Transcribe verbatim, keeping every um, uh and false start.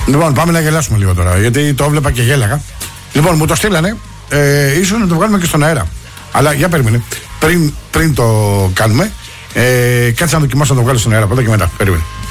Λοιπόν, πάμε να γελάσουμε λίγο τώρα, γιατί το έβλεπα και γέλαγα. Λοιπόν, μου το στείλανε, ε, ίσως να το βγάλουμε και στον αέρα. Αλλά για περίμενε, πριν, πριν το κάνουμε, ε, κάτσε να δοκιμάσω να το βγάλω στον αέρα, από εδώ και μετά. Περίμενε.